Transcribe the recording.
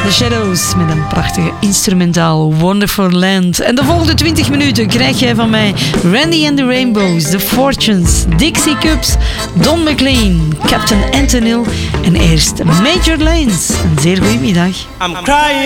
The Shadows met een prachtige instrumentaal Wonderful Land. En de volgende 20 minuten krijg jij van mij Randy and the Rainbows, The Fortunes, Dixie Cups, Don McLean, Captain Antonil en eerst Major Lanes. Een zeer goede middag.